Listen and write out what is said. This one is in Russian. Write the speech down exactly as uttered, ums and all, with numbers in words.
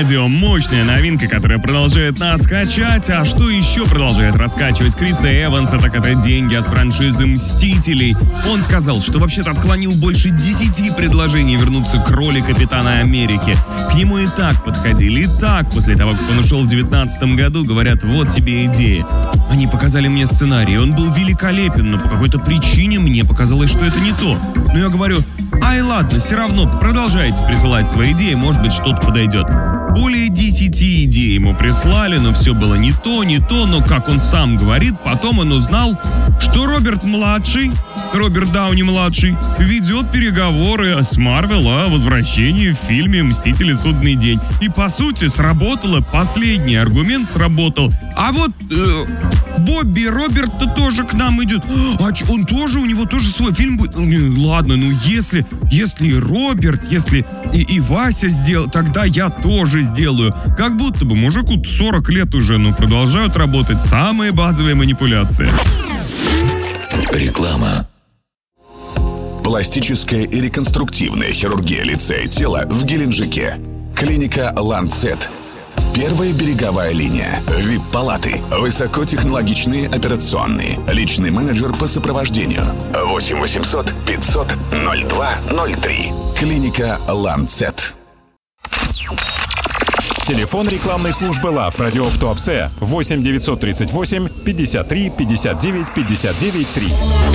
радио. Мощная новинка, которая продолжает нас качать. А что еще продолжает раскачивать Криса Эванса, так это деньги от франшизы «Мстителей». Он сказал, что вообще-то отклонил больше десяти предложений вернуться к роли Капитана Америки. К нему и так подходили, и так, после того, как он ушел в девятнадцатом году, говорят, вот тебе идея. Они показали мне сценарий, он был великолепен, но по какой-то причине мне показалось, что это не то. Но я говорю, ай ладно, все равно продолжайте присылать свои идеи, может быть, что-то подойдет. Более десяти идей ему прислали, но все было не то, не то, но, как он сам говорит, потом он узнал, что Роберт-младший, Роберт Дауни-младший, ведет переговоры с Марвел о возвращении в фильме «Мстители. Судный день». И, по сути, сработало, последний аргумент сработал. А вот э, Бобби Роберт-то тоже к нам идет. А ч, он тоже, у него тоже свой фильм будет. Ладно, ну если, если и Роберт, если и, и Вася сделал, тогда я тоже сделаю. Как будто бы мужику сорок лет уже, но продолжают работать самые базовые манипуляции. Реклама. Пластическая и реконструктивная хирургия лица и тела в Геленджике. Клиника «Ланцет». Первая береговая линия. ви ай пи-палаты. Высокотехнологичные операционные. Личный менеджер по сопровождению. восемь восемьсот пятьсот ноль два ноль три. Клиника «Ланцет». Телефон рекламной службы ЛАФ «Радио в Туапсе» восемь девятьсот тридцать восемь пятьдесят три пятьдесят девять пятьдесят девять три.